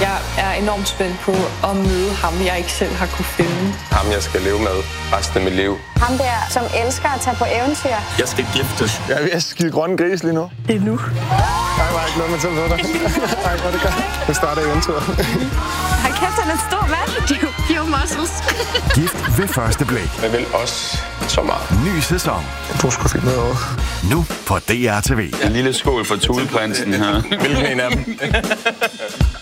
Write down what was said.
Jeg er enormt spændt på at møde ham, jeg ikke selv har kunne finde. Ham, jeg skal leve med resten af mit liv. Ham der, som elsker at tage på eventyr. Jeg skal giftes. Jeg er ved at skide grønne gris lige nu. Det er nu. Ej, hvor er jeg glædet mig til at møde dig. Ej, hvor er det godt. Nu starter eventyret. Hold kæft, han er en stor mand. Few muscles. Gift ved første blik. Jeg vil også så meget. Ny sæson. Du skulle finde noget over. Nu på DR TV. En lille skål for Thuleprinsen her. Hvilken en af dem?